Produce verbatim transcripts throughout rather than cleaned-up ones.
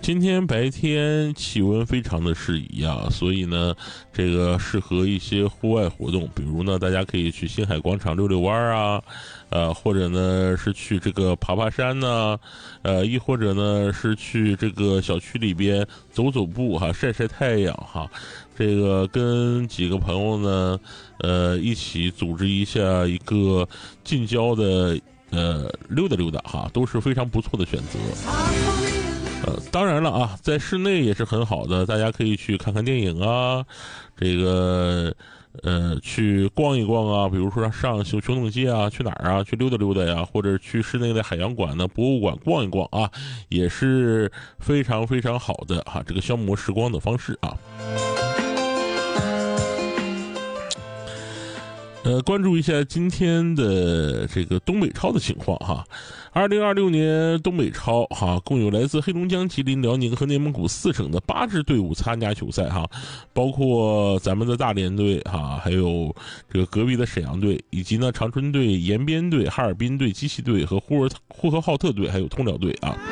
今天白天气温非常的适宜啊，所以呢，这个适合一些户外活动，比如呢，大家可以去星海广场溜溜弯啊，呃，或者呢是去这个爬爬山呢、啊，呃，亦或者呢是去这个小区里边走走步哈、啊，晒晒太阳哈，这个跟几个朋友呢，呃，一起组织一下一个近郊的呃溜达溜达哈，都是非常不错的选择。呃，当然了啊，在室内也是很好的，大家可以去看看电影啊，这个呃去逛一逛啊，比如说上熊熊等街啊，去哪儿啊，去溜达溜达呀，或者去室内的海洋馆呢、博物馆逛一逛啊，也是非常非常好的哈、啊，这个消磨时光的方式啊。呃，关注一下今天的这个东北超的情况哈。二零二六年东北超哈，共有来自黑龙江、吉林、辽宁和内蒙古四省的八支队伍参加球赛哈，包括咱们的大连队哈，还有这个隔壁的沈阳队，以及呢长春队、延边队、哈尔滨队、鸡西队和呼尔呼和浩特队，还有通辽队啊。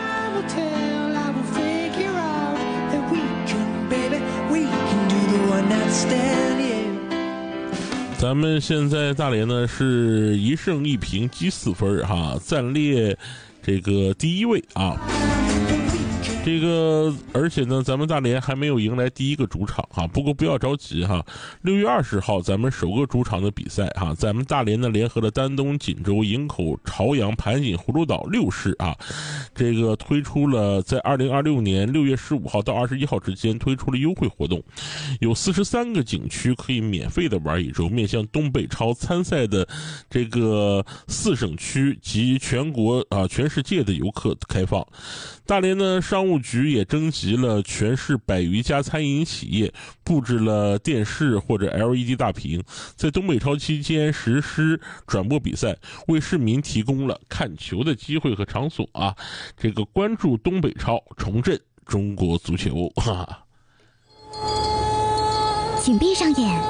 咱们现在大连呢是一胜一平积四分哈，暂列这个第一位啊。这个而且呢咱们大连还没有迎来第一个主场哈，不过不要着急哈，六月二十号咱们首个主场的比赛哈，咱们大连呢联合了丹东、锦州、营口、朝阳、盘锦、葫芦岛六市啊，这个推出了在二零二六年六月十五号到二十一号之间推出了优惠活动，有四十三个景区可以免费的玩一周，面向东北超参赛的这个四省区及全国啊全世界的游客开放。大连呢商务局也征集了全市百余家餐饮企业，布置了电视或者 L E D 大屏，在东北超期间实施转播比赛，为市民提供了看球的机会和场所啊。这个关注东北超，重振中国足球哈。 请闭上眼。